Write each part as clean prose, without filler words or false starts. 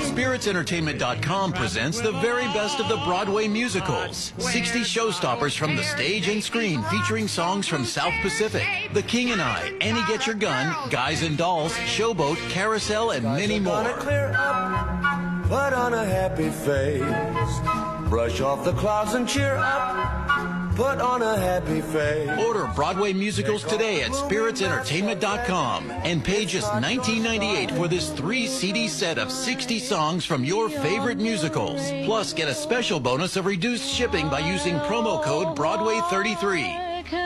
SpiritsEntertainment.com presents the very best of the Broadway musicals. 60 showstoppers from the stage and screen featuring songs from South Pacific, The King and I, Annie Get Your Gun, Guys and Dolls, Showboat, Carousel, and many more. Clear up, put on a happy face, brush off the clouds and cheer up, put on a happy face. Order Broadway musicals today at SpiritsEntertainment.com and pay just $19.98 for this 3-CD set of 60 songs from your favorite musicals. Plus, get a special bonus of reduced shipping by using promo code Broadway33.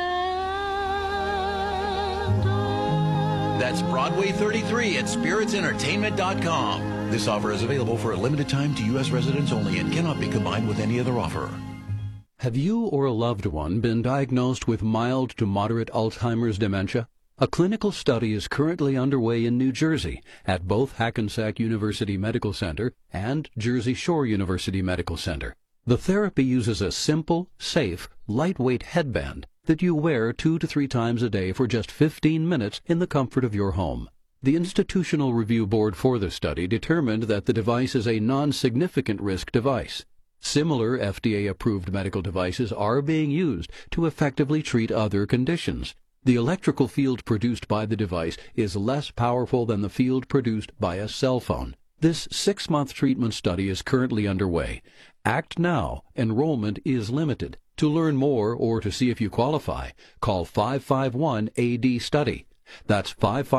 That's Broadway33 at SpiritsEntertainment.com. This offer is available for a limited time to U.S. residents only and cannot be combined with any other offer. Have you or a loved one been diagnosed with mild to moderate Alzheimer's dementia? A clinical study is currently underway in New Jersey at both Hackensack University Medical Center and Jersey Shore University Medical Center. The therapy uses a simple, safe, lightweight headband that you wear 2 to 3 times a day for just 15 minutes in the comfort of your home. The Institutional Review Board for the study determined that the device is a non-significant risk device. Similar FDA-approved medical devices are being used to effectively treat other conditions. The electrical field produced by the device is less powerful than the field produced by a cell phone. This 6-month treatment study is currently underway. Act now. Enrollment is limited. To learn more or to see if you qualify, call 551-AD-STUDY. That's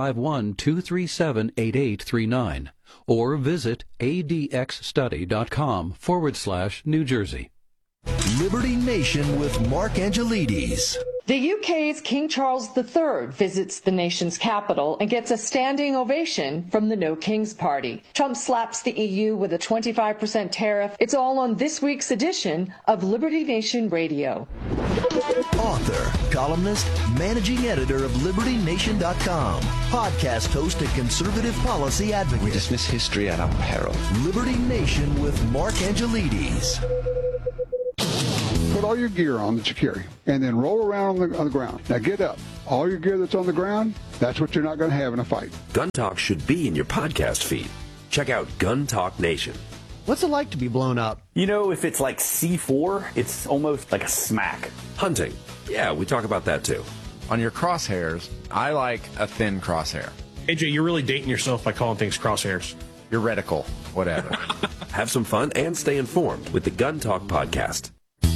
551-237-8839. Or visit adxstudy.com/New Jersey. Liberty Nation with Mark Angelides. The UK's King Charles III visits the nation's capital and gets a standing ovation from the No Kings Party. Trump slaps the EU with a 25% tariff. It's all on this week's edition of Liberty Nation Radio. Author, columnist, managing editor of LibertyNation.com, podcast host and conservative policy advocate. We dismiss history at our peril. Liberty Nation with Mark Angelides. Put all your gear on that you carry, and then roll around on the ground. Now get up. All your gear that's on the ground, that's what you're not going to have in a fight. Gun Talk should be in your podcast feed. Check out Gun Talk Nation. What's it like to be blown up? You know, if it's like C4, it's almost like a smack. Hunting. Yeah, we talk about that too. On your crosshairs, I like a thin crosshair. AJ, you're really dating yourself by calling things crosshairs. Your reticle, whatever. Have some fun and stay informed with the Gun Talk podcast.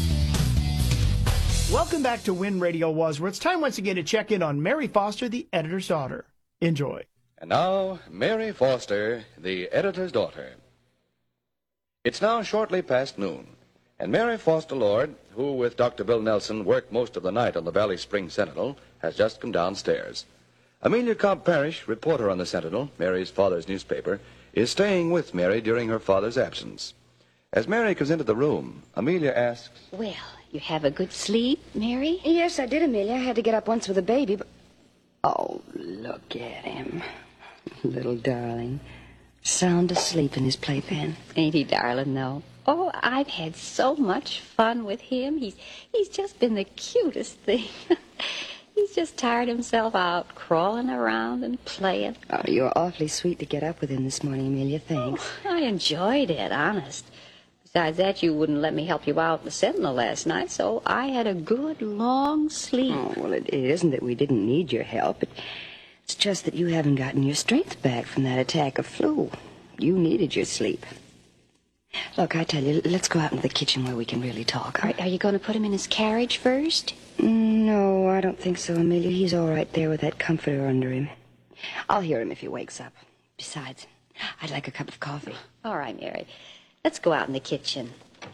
Welcome back to When Radio Was, where it's time once again to check in on Mary Foster, the editor's daughter. Enjoy. And now, Mary Foster, the editor's daughter. It's now shortly past noon, and Mary Foster Lord, who with Dr. Bill Nelson worked most of the night on the Valley Spring Sentinel, has just come downstairs. Amelia Cobb Parrish, reporter on the Sentinel, Mary's father's newspaper, is staying with Mary during her father's absence. As Mary comes into the room, Amelia asks, "Well, you have a good sleep, Mary?" "Yes, I did, Amelia. I had to get up once with a baby, but..." "Oh, look at him. Little darling. Sound asleep in his playpen." "Ain't he darling, though? Oh, I've had so much fun with him. He's just been the cutest thing. He's just tired himself out, crawling around and playing." "Oh, you're awfully sweet to get up with him this morning, Amelia. Thanks." "Oh, I enjoyed it, honest. Besides that, you wouldn't let me help you out in the Sentinel last night, so I had a good, long sleep." "Oh, well, it isn't that we didn't need your help. It's just that you haven't gotten your strength back from that attack of flu. You needed your sleep. Look, I tell you, let's go out into the kitchen where we can really talk." Are you going to put him in his carriage first?" "No, I don't think so, Amelia. He's all right there with that comforter under him. I'll hear him if he wakes up. Besides, I'd like a cup of coffee." "All right, Mary. Let's go out in the kitchen."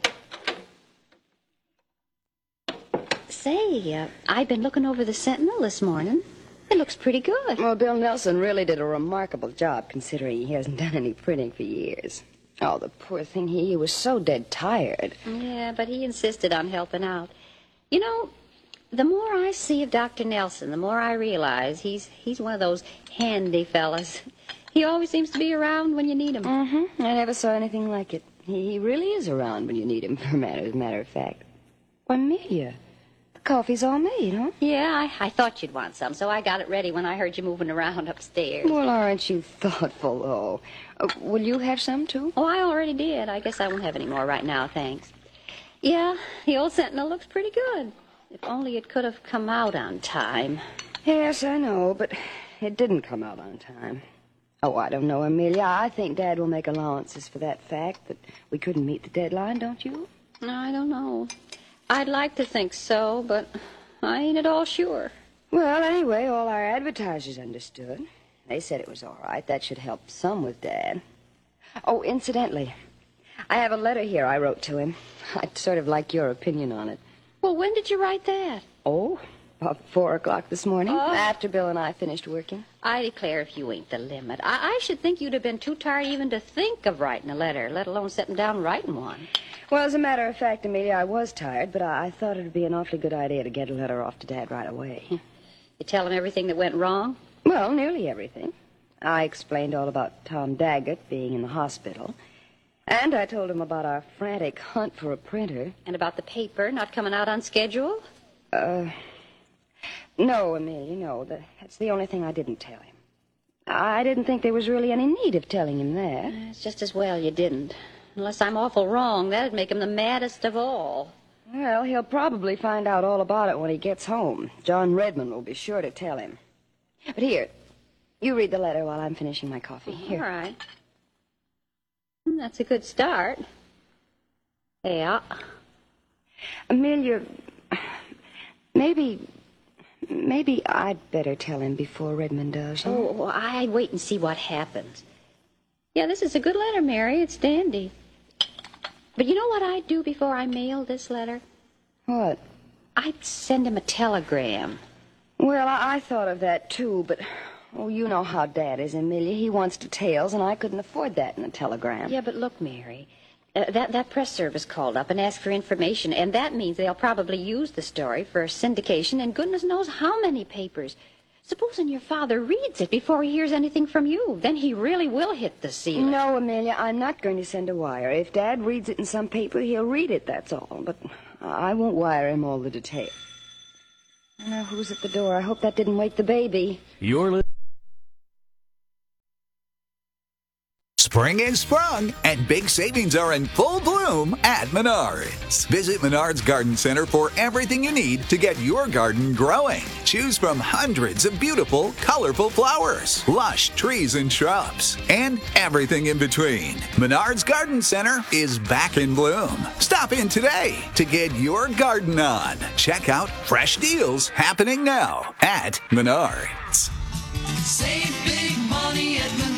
Say, I've been looking over the Sentinel this morning. It looks pretty good. Well, Bill Nelson really did a remarkable job, considering he hasn't done any printing for years. Oh, the poor thing, he was so dead tired. Yeah, but he insisted on helping out. You know, the more I see of Dr. Nelson, the more I realize he's one of those handy fellas. He always seems to be around when you need him. Mm-hmm. I never saw anything like it. He really is around when you need him, as a matter of fact. Why, Amelia, coffee's all made, huh? Yeah, I thought you'd want some, so I got it ready when I heard you moving around upstairs. Well, aren't you thoughtful, though? Will you have some, too? Oh, I already did. I guess I won't have any more right now, thanks. Yeah, the old Sentinel looks pretty good. If only it could have come out on time. Yes, I know, but it didn't come out on time. Oh, I don't know, Amelia. I think Dad will make allowances for that fact that we couldn't meet the deadline, don't you? I don't know. I'd like to think so, but I ain't at all sure. Well, anyway, all our advertisers understood. They said it was all right. That should help some with Dad. Oh, incidentally, I have a letter here I wrote to him. I'd sort of like your opinion on it. Well, when did you write that? Oh, about 4 o'clock this morning, after Bill and I finished working. I declare if you ain't the limit. I should think you'd have been too tired even to think of writing a letter, let alone sitting down and writing one. Well, as a matter of fact, Amelia, I was tired, but I thought it would be an awfully good idea to get a letter off to Dad right away. You tell him everything that went wrong? Well, nearly everything. I explained all about Tom Daggett being in the hospital. And I told him about our frantic hunt for a printer. And about the paper not coming out on schedule? No, Amelia, no. That's the only thing I didn't tell him. I didn't think there was really any need of telling him that. It's just as well you didn't. Unless I'm awful wrong, that'd make him the maddest of all. Well, he'll probably find out all about it when he gets home. John Redmond will be sure to tell him. But here, you read the letter while I'm finishing my coffee. Here. All right. That's a good start. Yeah. Amelia, maybe I'd better tell him before Redmond does. Huh? Oh, well, I'd wait and see what happens. Yeah, this is a good letter, Mary. It's dandy. But you know what I'd do before I mailed this letter? What? I'd send him a telegram. Well, I thought of that, too, but... Oh, you know how Dad is, Amelia. He wants details, and I couldn't afford that in a telegram. Yeah, but look, Mary, that press service called up and asked for information, and that means they'll probably use the story for syndication and goodness knows how many papers. Supposing your father reads it before he hears anything from you, then he really will hit the ceiling. No, Amelia, I'm not going to send a wire. If Dad reads it in some paper, he'll read it, that's all. But I won't wire him all the details. Now, who's at the door? I hope that didn't wake the baby. Spring is sprung, and big savings are in full bloom at Menards. Visit Menards Garden Center for everything you need to get your garden growing. Choose from hundreds of beautiful, colorful flowers, lush trees and shrubs, and everything in between. Menards Garden Center is back in bloom. Stop in today to get your garden on. Check out fresh deals happening now at Menards. Save big money at Menards.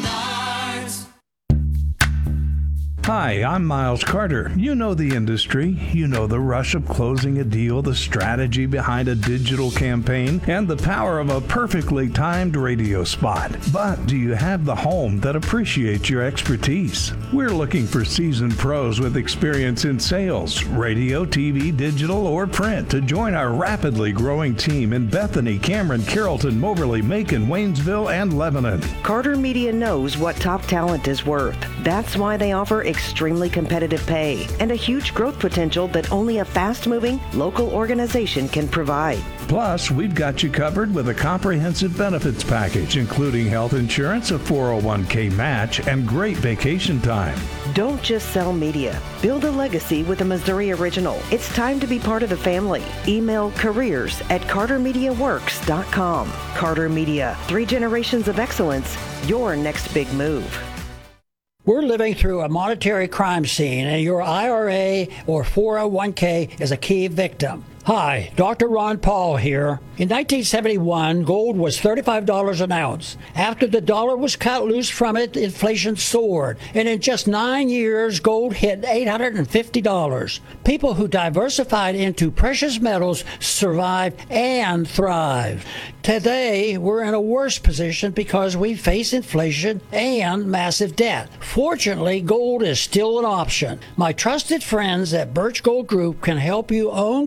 Hi, I'm Miles Carter. You know the industry. You know the rush of closing a deal, the strategy behind a digital campaign, and the power of a perfectly timed radio spot. But do you have the home that appreciates your expertise? We're looking for seasoned pros with experience in sales, radio, TV, digital, or print to join our rapidly growing team in Bethany, Cameron, Carrollton, Moberly, Macon, Waynesville, and Lebanon. Carter Media knows what top talent is worth. That's why they offer extremely competitive pay and a huge growth potential that only a fast-moving local organization can provide. Plus, we've got you covered with a comprehensive benefits package, including health insurance, a 401k match, and great vacation time. Don't just sell media. Build a legacy with a Missouri original. It's time to be part of the family. Email careers@cartermediaworks.com. Carter Media, 3 generations of excellence, your next big move. We're living through a monetary crime scene, and your IRA or 401k is a key victim. Hi, Dr. Ron Paul here. In 1971, gold was $35 an ounce. After the dollar was cut loose from it, inflation soared. And in just 9 years, gold hit $850. People who diversified into precious metals survived and thrived. Today, we're in a worse position because we face inflation and massive debt. Fortunately, gold is still an option. My trusted friends at Birch Gold Group can help you own gold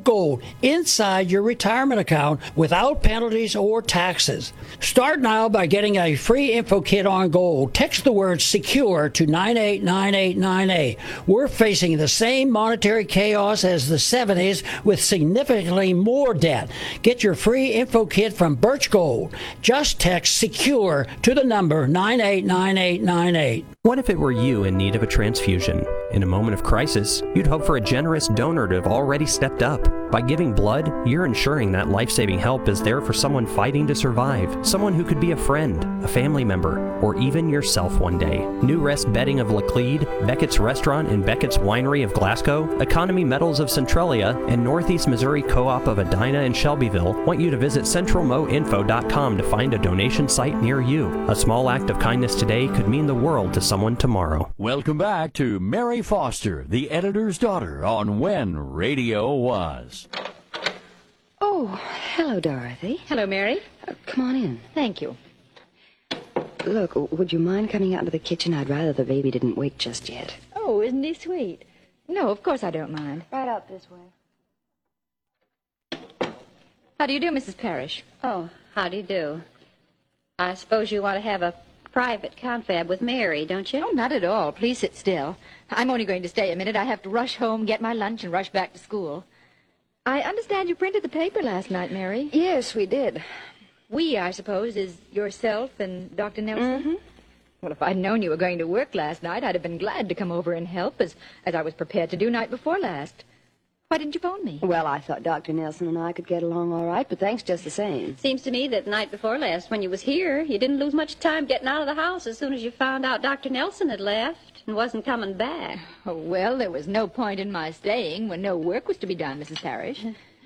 inside your retirement account without penalties or taxes. Start now by getting a free info kit on gold. Text the word SECURE to 989898. We're facing the same monetary chaos as the 70s with significantly more debt. Get your free info kit from Birch Gold. Just text SECURE to the number 989898. What if it were you in need of a transfusion? In a moment of crisis, you'd hope for a generous donor to have already stepped up. By giving blood, you're ensuring that life-saving help is there for someone fighting to survive, someone who could be a friend, a family member, or even yourself one day. New Rest Bedding of Laclede, Beckett's Restaurant and Beckett's Winery of Glasgow, Economy Metals of Centralia, and Northeast Missouri Co-op of Edina and Shelbyville want you to visit centralmoinfo.com to find a donation site near you. A small act of kindness today could mean the world to someone tomorrow. Welcome back to Mary Foster, the editor's daughter, on When Radio Was. Oh, hello, Dorothy. Hello, Mary. Come on in. Thank you. Look, would you mind coming out into the kitchen? I'd rather the baby didn't wake just yet. Oh, isn't he sweet? No, of course I don't mind. Right out this way. How do you do, Mrs. Parrish? Oh, how do you do? I suppose you want to have a private confab with Mary, don't you? Oh, not at all. Please sit still. I'm only going to stay a minute. I have to rush home, get my lunch, and rush back to school. I understand you printed the paper last night, Mary. Yes, we did. We, I suppose, is yourself and Dr. Nelson? Mm-hmm. Well, if I'd known you were going to work last night, I'd have been glad to come over and help, as I was prepared to do night before last. Why didn't you phone me? Well, I thought Dr. Nelson and I could get along all right, but thanks just the same. Seems to me that the night before last, when you was here, you didn't lose much time getting out of the house as soon as you found out Dr. Nelson had left and wasn't coming back. Oh, well, there was no point in my staying when no work was to be done, Mrs. Parrish.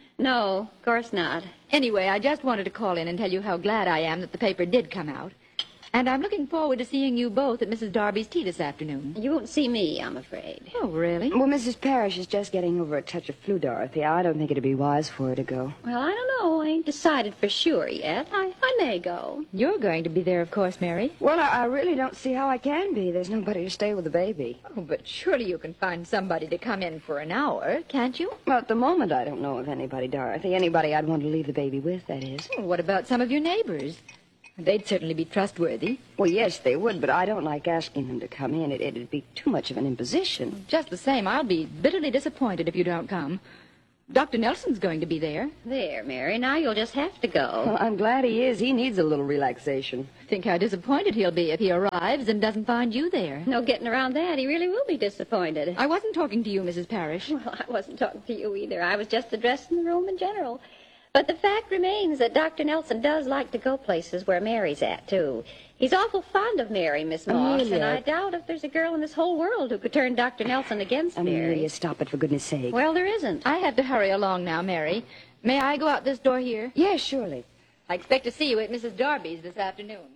No, of course not. Anyway, I just wanted to call in and tell you how glad I am that the paper did come out. And I'm looking forward to seeing you both at Mrs. Darby's tea this afternoon. You won't see me, I'm afraid. Oh, really? Well, Mrs. Parrish is just getting over a touch of flu, Dorothy. I don't think it'd be wise for her to go. Well, I don't know. I ain't decided for sure yet. I may go. You're going to be there, of course, Mary. Well, I really don't see how I can be. There's nobody to stay with the baby. Oh, but surely you can find somebody to come in for an hour, can't you? Well, at the moment, I don't know of anybody, Dorothy. Anybody I'd want to leave the baby with, that is. Well, what about some of your neighbors? They'd certainly be trustworthy. Well, yes, they would, but I don't like asking them to come in. It'd be too much of an imposition. Just the same, I'll be bitterly disappointed if you don't come. Dr. Nelson's going to be there. There, Mary. Now you'll just have to go. Well, I'm glad he is. He needs a little relaxation. Think how disappointed he'll be if he arrives and doesn't find you there. No getting around that. He really will be disappointed. I wasn't talking to you, Mrs. Parrish. Well, I wasn't talking to you either. I was just addressing the room in general. But the fact remains that Dr. Nelson does like to go places where Mary's at, too. He's awful fond of Mary, Miss Moss, Amelia. and I doubt if there's a girl in this whole world who could turn Dr. Nelson against Mary. Amelia, stop it, for goodness sake. Well, there isn't. I have to hurry along now, Mary. May I go out this door here? Yes, surely. I expect to see you at Mrs. Darby's this afternoon.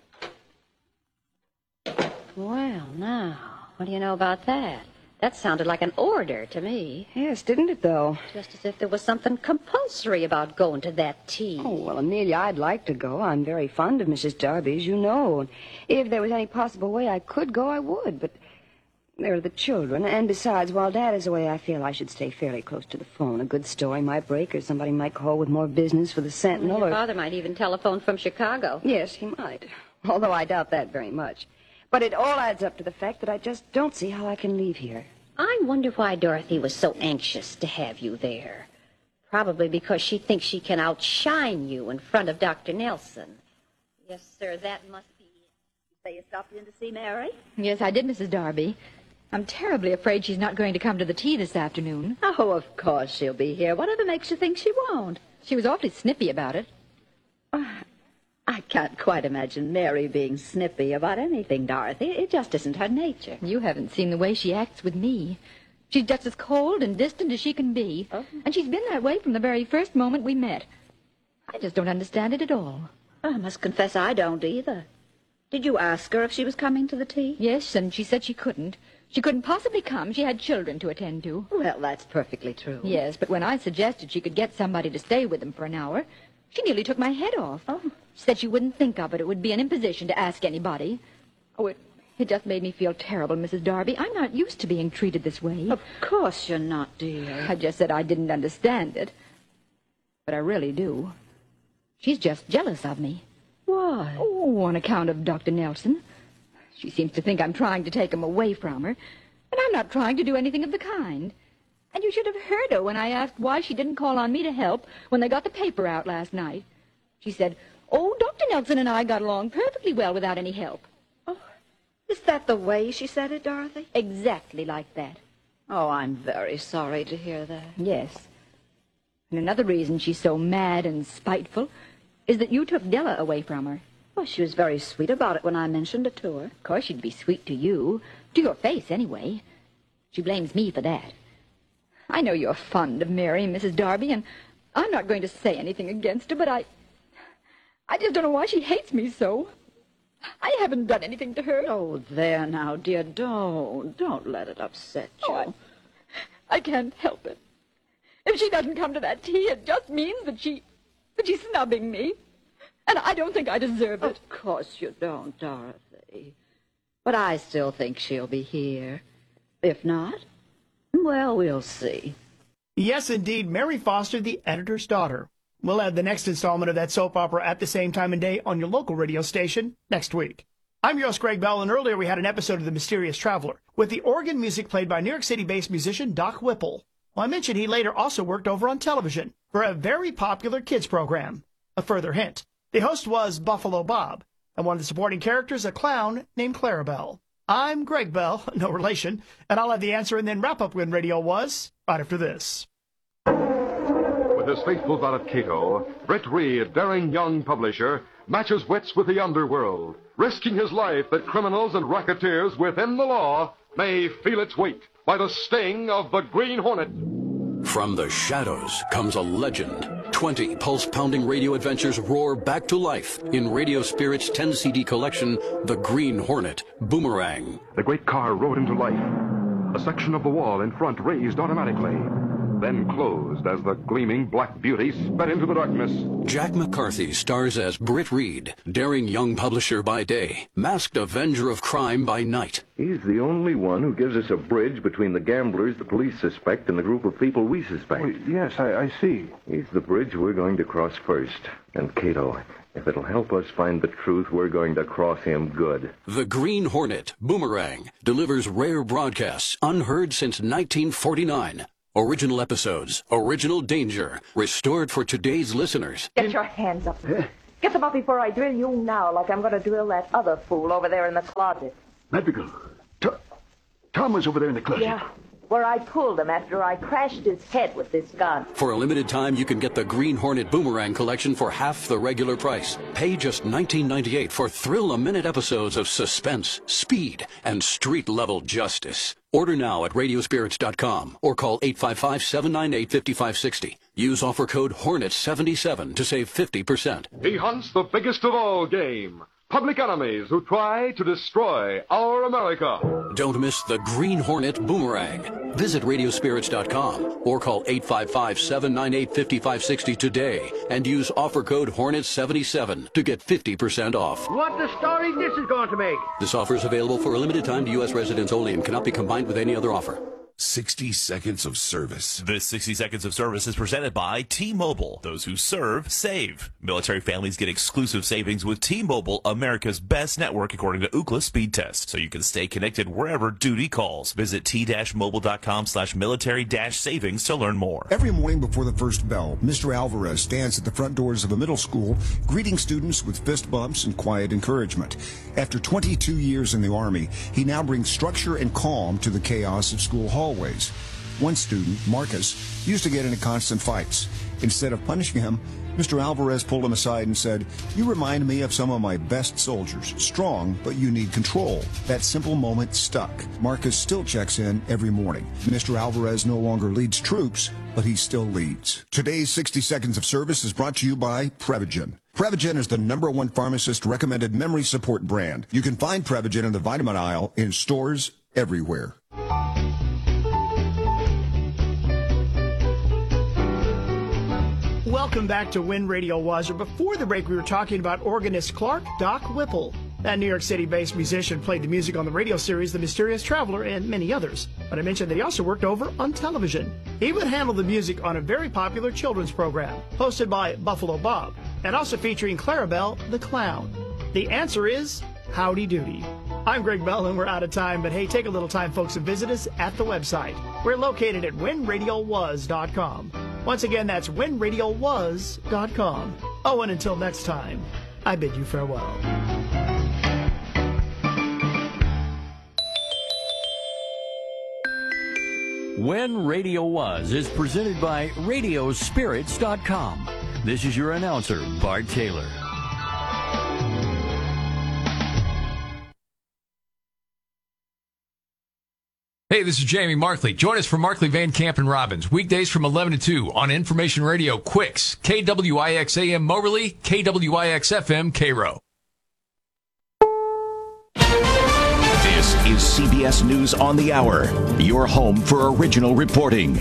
Well, now, what do you know about that? That sounded like an order to me. Yes, didn't it, though? Just as if there was something compulsory about going to that tea. Oh, well, Amelia, I'd like to go. I'm very fond of Mrs. Darby's, you know. And if there was any possible way I could go, I would. But there are the children. And besides, while Dad is away, I feel I should stay fairly close to the phone. A good story might break, or somebody might call with more business for the Sentinel. Your father might even telephone from Chicago. Yes, he might. Although I doubt that very much. But it all adds up to the fact that I just don't see how I can leave here. I wonder why Dorothy was so anxious to have you there. Probably because she thinks she can outshine you in front of Dr. Nelson. Yes, sir, that must be it. You say you stopped in to see Mary? Yes, I did, Mrs. Darby. I'm terribly afraid she's not going to come to the tea this afternoon. Oh, of course she'll be here. Whatever makes you think she won't? She was awfully snippy about it. I can't quite imagine Mary being snippy about anything, Dorothy. It just isn't her nature. You haven't seen the way she acts with me. She's just as cold and distant as she can be. Oh. And she's been that way from the very first moment we met. I just don't understand it at all. I must confess I don't either. Did you ask her if she was coming to the tea? Yes, and she said she couldn't. She couldn't possibly come. She had children to attend to. Well, that's perfectly true. Yes, but when I suggested she could get somebody to stay with them for an hour, she nearly took my head off. Oh. She said she wouldn't think of it. It would be an imposition to ask anybody. Oh, it just made me feel terrible, Mrs. Darby. I'm not used to being treated this way. Of course you're not, dear. I just said I didn't understand it. but I really do. She's just jealous of me. Why? Oh, on account of Dr. Nelson. She seems to think I'm trying to take him away from her, and I'm not trying to do anything of the kind. And you should have heard her when I asked why she didn't call on me to help when they got the paper out last night. She said, "Oh, Dr. Nelson and I got along perfectly well without any help." Oh, is that the way she said it, Dorothy? Exactly like that. Oh, I'm very sorry to hear that. Yes. And another reason she's so mad and spiteful is that you took Della away from her. Well, she was very sweet about it when I mentioned it to her. Of course she'd be sweet to you. To your face, anyway. She blames me for that. I know you're fond of Mary, Mrs. Darby, and I'm not going to say anything against her, but I just don't know why she hates me so. I haven't done anything to her. Oh, there now, dear, don't let it upset you. Oh, I can't help it. If she doesn't come to that tea, it just means that she's snubbing me. And I don't think I deserve it. Of course you don't, Dorothy. But I still think she'll be here. If not, well, we'll see. Yes, indeed, Mary Foster, the editor's daughter. We'll have the next installment of that soap opera at the same time and day on your local radio station next week. I'm your host, Greg Bell, and earlier we had an episode of The Mysterious Traveler with the organ music played by New York City-based musician Doc Whipple. Well, I mentioned he later also worked over on television for a very popular kids program. A further hint, the host was Buffalo Bob, and one of the supporting characters a clown named Clarabelle. I'm Greg Bell, no relation, and I'll have the answer and then wrap up when radio was right after this. With his faithful valet Cato, Britt Reed, daring young publisher, matches wits with the underworld, risking his life that criminals and racketeers within the law may feel its weight by the sting of the Green Hornet. From the shadows comes a legend. 20 pulse-pounding radio adventures roar back to life in Radio Spirit's 10-CD collection, The Green Hornet, Boomerang. The great car rode into life. A section of the wall in front raised automatically, then closed as the gleaming black beauty sped into the darkness. Jack McCarthy stars as Britt Reed, daring young publisher by day, masked avenger of crime by night. He's the only one who gives us a bridge between the gamblers the police suspect and the group of people we suspect. Oh, yes, I see. He's the bridge we're going to cross first. And Cato, if it'll help us find the truth, we're going to cross him good. The Green Hornet, Boomerang, delivers rare broadcasts unheard since 1949. Original episodes, original danger, restored for today's listeners. Get your hands up. Get them up before I drill you now, like I'm going to drill that other fool over there in the closet. Madrigal, Tom was over there in the closet. Yeah, where I pulled him after I crashed his head with this gun. For a limited time, you can get the Green Hornet Boomerang collection for half the regular price. Pay just $19.98 for thrill-a-minute episodes of suspense, speed, and street-level justice. Order now at radiospirits.com or call 855-798-5560. Use offer code HORNET77 to save 50%. He hunts the biggest of all game. Public enemies who try to destroy our America. Don't miss the Green Hornet Boomerang. Visit radiospirits.com or call 855-798-5560 today and use offer code HORNET77 to get 50% off. What the story this is going to make. This offer is available for a limited time to U.S. residents only and cannot be combined with any other offer. 60 Seconds of Service. This 60 Seconds of Service is presented by T-Mobile. Those who serve, save. Military families get exclusive savings with T-Mobile, America's best network according to Ookla speed test. So you can stay connected wherever duty calls. Visit t-mobile.com/military-savings to learn more. Every morning before the first bell, Mr. Alvarez stands at the front doors of a middle school, greeting students with fist bumps and quiet encouragement. After 22 years in the Army, he now brings structure and calm to the chaos of school halls. One student, Marcus, used to get into constant fights. Instead of punishing him, Mr. Alvarez pulled him aside and said, "You remind me of some of my best soldiers. Strong, but you need control." That simple moment stuck. Marcus still checks in every morning. Mr. Alvarez no longer leads troops, but he still leads. Today's 60 Seconds of Service is brought to you by Prevagen. Prevagen is the #1 pharmacist-recommended memory support brand. You can find Prevagen in the vitamin aisle in stores everywhere. Welcome back to When Radio Was. Before the break, we were talking about organist Clark Doc Whipple. That New York City-based musician played the music on the radio series The Mysterious Traveler and many others. But I mentioned that he also worked over on television. He would handle the music on a very popular children's program, hosted by Buffalo Bob, and also featuring Clarabelle the Clown. The answer is Howdy Doody. I'm Greg Bell, and we're out of time, but hey, take a little time, folks, and visit us at the website. We're located at whenradiowaz.com. Once again, that's whenradiowaz.com. Oh, and until next time, I bid you farewell. When Radio Was is presented by Radiospirits.com. This is your announcer, Bart Taylor. Hey, this is Jamie Markley. Join us for Markley, Van Camp, and Robbins, weekdays from 11 to 2 on Information Radio Quicks, KWIX AM Moberly, KWIX FM Cairo. This is CBS News on the Hour, your home for original reporting.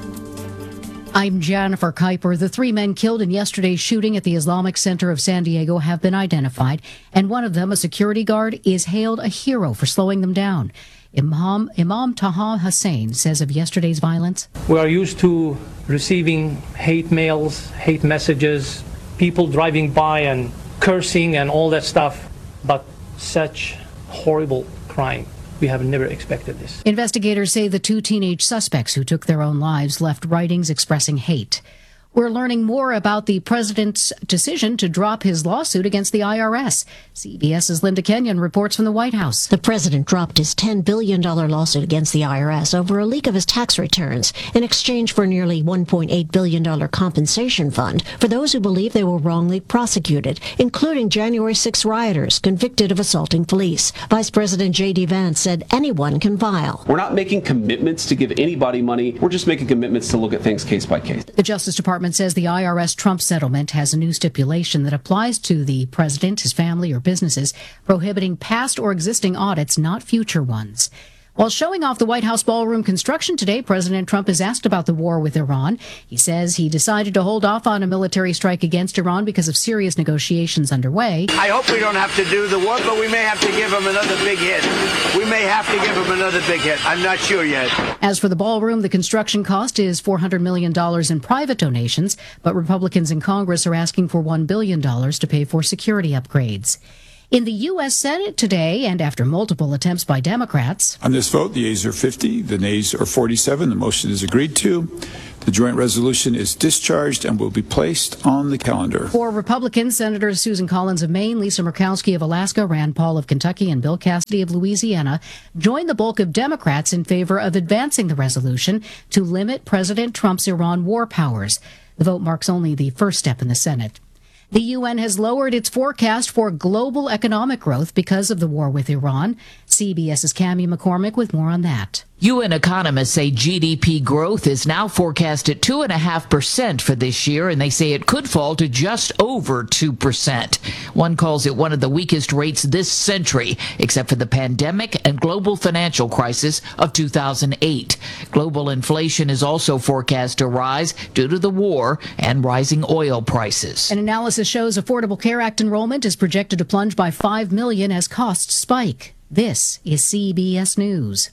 I'm Jennifer Kuiper. The 3 men killed in yesterday's shooting at the Islamic Center of San Diego have been identified, and one of them, a security guard, is hailed a hero for slowing them down. Imam Taha Hussein says of yesterday's violence, "We are used to receiving hate mails, hate messages, people driving by and cursing and all that stuff, but such horrible crime. We have never expected this." Investigators say the 2 teenage suspects who took their own lives left writings expressing hate. We're learning more about the president's decision to drop his lawsuit against the IRS. CBS's Linda Kenyon reports from the White House. The president dropped his $10 billion lawsuit against the IRS over a leak of his tax returns in exchange for nearly $1.8 billion compensation fund for those who believe they were wrongly prosecuted, including January 6 rioters convicted of assaulting police. Vice President J.D. Vance said anyone can file. We're not making commitments to give anybody money. We're just making commitments to look at things case by case. The Justice Department says the IRS Trump settlement has a new stipulation that applies to the president, his family, or businesses, prohibiting past or existing audits, not future ones. While showing off the White House ballroom construction today, President Trump is asked about the war with Iran. He says he decided to hold off on a military strike against Iran because of serious negotiations underway. I hope we don't have to do the war, but we may have to give them another big hit. We may have to give them another big hit. I'm not sure yet. As for the ballroom, the construction cost is $400 million in private donations, but Republicans in Congress are asking for $1 billion to pay for security upgrades. In the U.S. Senate today, and after multiple attempts by Democrats. On this vote, the yeas are 50, the nays are 47. The motion is agreed to. The joint resolution is discharged and will be placed on the calendar. For Republicans, Senators Susan Collins of Maine, Lisa Murkowski of Alaska, Rand Paul of Kentucky, and Bill Cassidy of Louisiana joined the bulk of Democrats in favor of advancing the resolution to limit President Trump's Iran war powers. The vote marks only the first step in the Senate. The UN has lowered its forecast for global economic growth because of the war with Iran. CBS's Cammie McCormick with more on that. UN economists say GDP growth is now forecast at 2.5% for this year, and they say it could fall to just over 2%. One calls it one of the weakest rates this century, except for the pandemic and global financial crisis of 2008. Global inflation is also forecast to rise due to the war and rising oil prices. An analysis shows Affordable Care Act enrollment is projected to plunge by 5 million as costs spike. This is CBS News.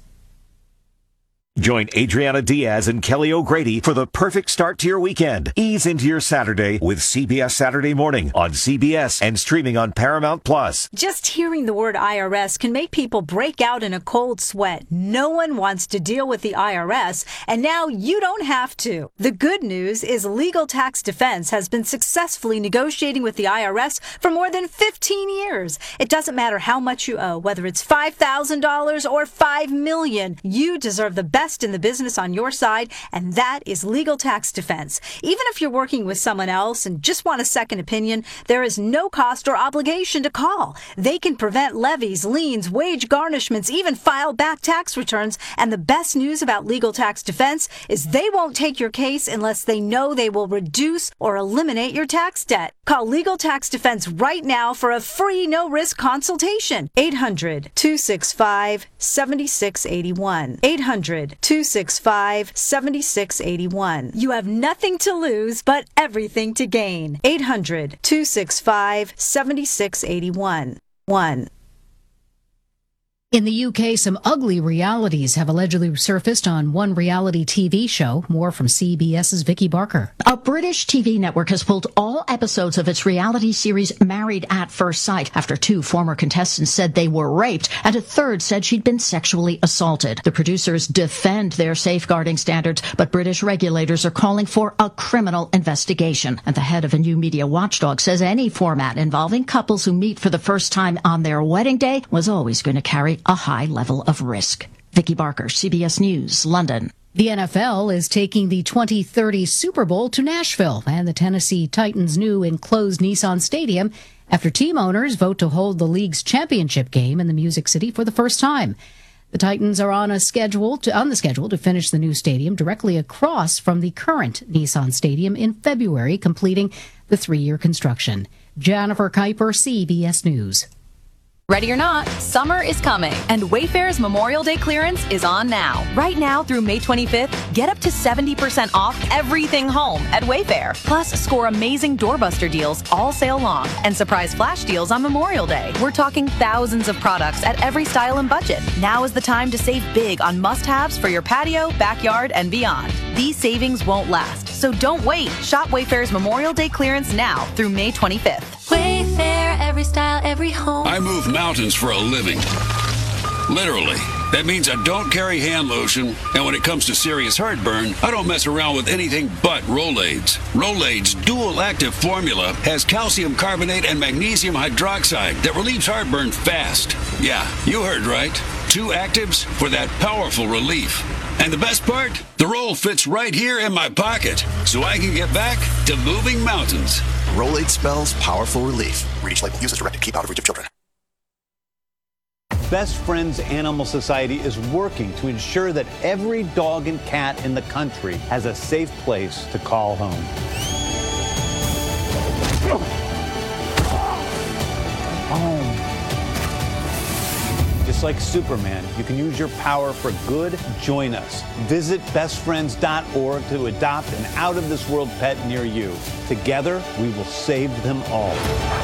Join Adriana Diaz and Kelly O'Grady for the perfect start to your weekend. Ease into your Saturday with CBS Saturday Morning on CBS and streaming on Paramount Plus. Just hearing the word IRS can make people break out in a cold sweat. No one wants to deal with the IRS, and now you don't have to. The good news is Legal Tax Defense has been successfully negotiating with the IRS for more than 15 years. It doesn't matter how much you owe, whether it's $5,000 or $5 million. You deserve the best in the business on your side, and that is Legal Tax Defense. Even if you're working with someone else and just want a second opinion, there is no cost or obligation to call. They can prevent levies, liens, wage garnishments, even file back tax returns. And the best news about Legal Tax Defense is they won't take your case unless they know they will reduce or eliminate your tax debt. Call Legal Tax Defense right now for a free no-risk consultation. 800-265-7681. 800-265-7681. You have nothing to lose, but everything to gain. 800-265-7681. 1. In the UK, some ugly realities have allegedly surfaced on one reality TV show. More from CBS's Vicky Barker. A British TV network has pulled all episodes of its reality series Married at First Sight after 2 former contestants said they were raped and a third said she'd been sexually assaulted. The producers defend their safeguarding standards, but British regulators are calling for a criminal investigation. And the head of a new media watchdog says any format involving couples who meet for the first time on their wedding day was always going to carry a high level of risk. Vicky Barker, CBS News, London. The NFL is taking the 2030 Super Bowl to Nashville and the Tennessee Titans' new enclosed Nissan Stadium after team owners vote to hold the league's championship game in the Music City for the first time. The Titans are on the schedule to finish the new stadium directly across from the current Nissan Stadium in February, completing the 3-year construction. Jennifer Kuiper, CBS News. Ready or not, summer is coming, and Wayfair's Memorial Day clearance is on now. Right now through May 25th, get up to 70% off everything home at Wayfair. Plus, score amazing doorbuster deals all sale long and surprise flash deals on Memorial Day. We're talking thousands of products at every style and budget. Now is the time to save big on must-haves for your patio, backyard, and beyond. These savings won't last, so don't wait. Shop Wayfair's Memorial Day clearance now through May 25th. Wayfair, every style, every home. I move mountains for a living. Literally. That means I don't carry hand lotion, and when it comes to serious heartburn, I don't mess around with anything but Rolaids. Rolaids' dual-active formula has calcium carbonate and magnesium hydroxide that relieves heartburn fast. Yeah, you heard right. 2 actives for that powerful relief. And the best part? The roll fits right here in my pocket, so I can get back to moving mountains. Rolaids spells powerful relief. Read each label. Use as directed. Keep out of reach of children. Best Friends Animal Society is working to ensure that every dog and cat in the country has a safe place to call home. Just like Superman, you can use your power for good. Join us. Visit bestfriends.org to adopt an out-of-this-world pet near you. Together, we will save them all.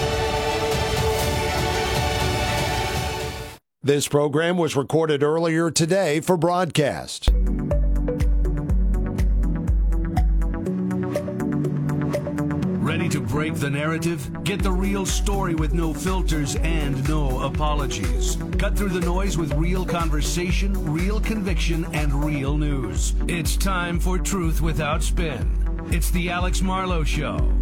This program was recorded earlier today for broadcast. Ready to break the narrative? Get the real story with no filters and no apologies. Cut through the noise with real conversation, real conviction, and real news. It's time for Truth Without Spin. It's the Alex Marlowe Show.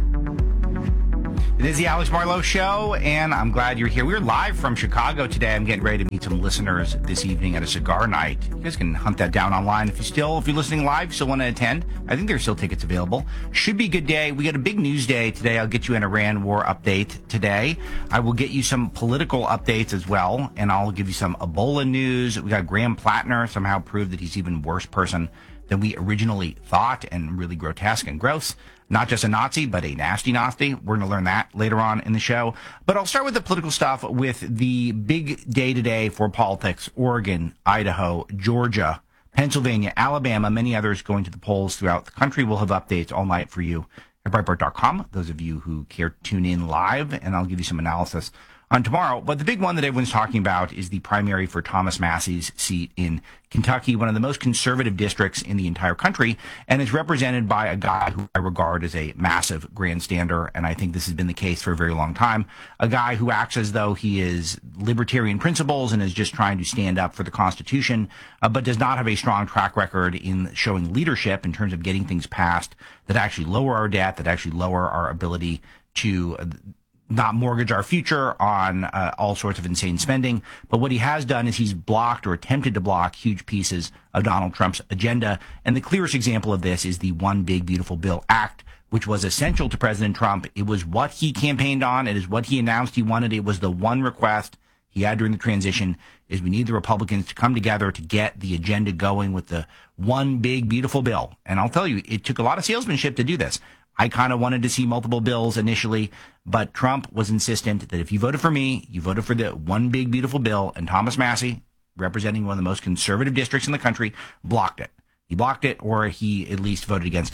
It is the Alex Marlowe Show, and I'm glad you're here. We're live from Chicago today. I'm getting ready to meet some listeners this evening at a cigar night. You guys can hunt that down online. If you're listening live, you still want to attend, I think there's still tickets available. Should be a good day. We got a big news day today. I'll get you an Iran war update today. I will get you some political updates as well, and I'll give you some Ebola news. We got Graham Plattner somehow proved that he's even worse person than we originally thought, and really grotesque and gross. Not just a Nazi, but a nasty Nazi. We're going to learn that later on in the show. But I'll start with the political stuff with the big day today for politics. Oregon, Idaho, Georgia, Pennsylvania, Alabama, many others going to the polls throughout the country. We'll have updates all night for you at Breitbart.com, those of you who care to tune in live, and I'll give you some analysis on tomorrow. But the big one that everyone's talking about is the primary for Thomas Massie's seat in Kentucky, one of the most conservative districts in the entire country, and is represented by a guy who I regard as a massive grandstander, and I think this has been the case for a very long time, a guy who acts as though he is libertarian principles and is just trying to stand up for the Constitution, but does not have a strong track record in showing leadership in terms of getting things passed that actually lower our debt, that actually lower our ability to not mortgage our future on all sorts of insane spending. But what he has done is he's blocked or attempted to block huge pieces of Donald Trump's agenda. And the clearest example of this is the One Big Beautiful Bill Act, which was essential to President Trump. It was what he campaigned on. It is what he announced he wanted. It was the one request he had during the transition, is we need the Republicans to come together to get the agenda going with the One Big Beautiful Bill. And I'll tell you, it took a lot of salesmanship to do this. I kind of wanted to see multiple bills initially, but Trump was insistent that if you voted for me, you voted for the One Big Beautiful Bill, and Thomas Massie, representing one of the most conservative districts in the country, blocked it. He blocked it, or he at least voted against it.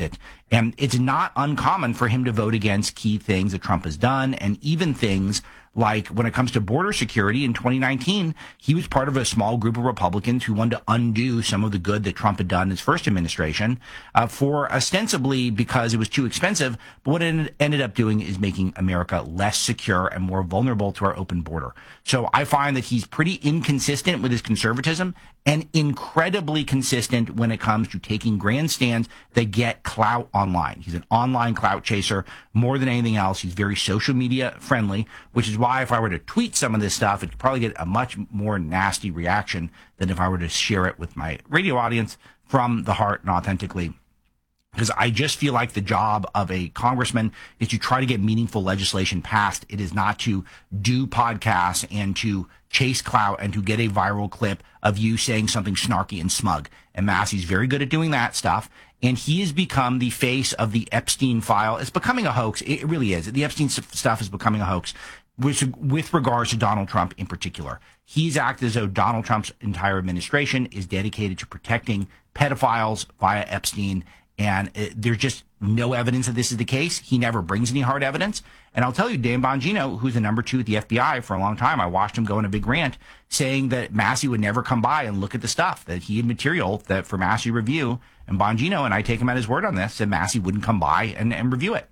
And it's not uncommon for him to vote against key things that Trump has done, and even things like when it comes to border security in 2019, he was part of a small group of Republicans who wanted to undo some of the good that Trump had done in his first administration for ostensibly because it was too expensive. But what it ended up doing is making America less secure and more vulnerable to our open border. So I find that he's pretty inconsistent with his conservatism and incredibly consistent when it comes to taking grandstands that get clout online. He's an online clout chaser more than anything else. He's very social media friendly, which is why if I were to tweet some of this stuff, it'd probably get a much more nasty reaction than if I were to share it with my radio audience from the heart and authentically. Because I just feel like the job of a congressman is to try to get meaningful legislation passed. It is not to do podcasts and to chase clout and to get a viral clip of you saying something snarky and smug. And Massey's very good at doing that stuff. And he has become the face of the Epstein file. It's becoming a hoax. It really is. The Epstein stuff is becoming a hoax with regards to Donald Trump in particular. He's acted as though Donald Trump's entire administration is dedicated to protecting pedophiles via Epstein. And there's just no evidence that this is the case. He never brings any hard evidence. And I'll tell you, Dan Bongino, who's the number 2 at the FBI for a long time, I watched him go on a big rant saying that Massey would never come by and look at the stuff, that he had material that for Massey review. And Bongino, and I take him at his word on this, that Massey wouldn't come by and review it.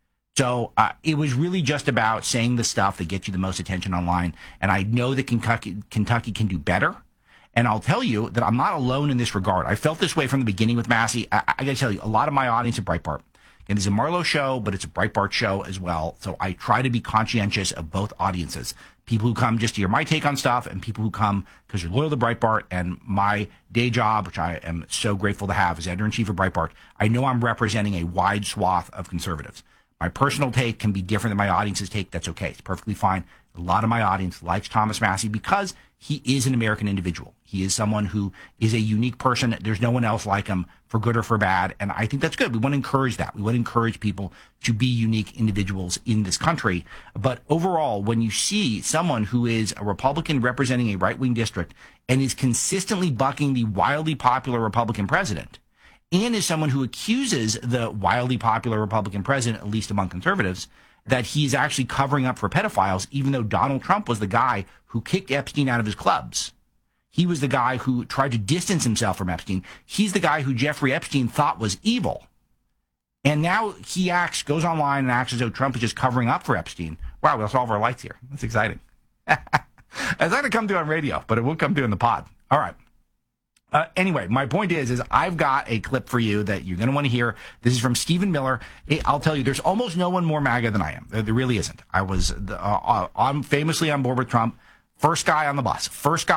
So it was really just about saying the stuff that gets you the most attention online. And I know that Kentucky can do better. And I'll tell you that I'm not alone in this regard. I felt this way from the beginning with Massey. I got to tell you, a lot of my audience at Breitbart, and it's a Marlowe show, but it's a Breitbart show as well. So I try to be conscientious of both audiences. People who come just to hear my take on stuff and people who come because you're loyal to Breitbart and my day job, which I am so grateful to have as editor-in-chief of Breitbart. I know I'm representing a wide swath of conservatives. My personal take can be different than my audience's take. That's okay. It's perfectly fine. A lot of my audience likes Thomas Massey because he is an American individual. He is someone who is a unique person. There's no one else like him for good or for bad. And I think that's good. We want to encourage that. We want to encourage people to be unique individuals in this country. But overall, when you see someone who is a Republican representing a right-wing district and is consistently bucking the wildly popular Republican president, and is someone who accuses the wildly popular Republican president, at least among conservatives, that he's actually covering up for pedophiles, even though Donald Trump was the guy who kicked Epstein out of his clubs. He was the guy who tried to distance himself from Epstein. He's the guy who Jeffrey Epstein thought was evil. And now he goes online and acts as though Trump is just covering up for Epstein. Wow, we'll solve our lights here. That's exciting. It's not going to come through on radio, but it will come through in the pod. All right. Anyway, my point is I've got a clip for you that you're going to want to hear. This is from Stephen Miller. I'll tell you, there's almost no one more MAGA than I am. There really isn't. I'm famously on board with Trump. First guy on the bus. First guy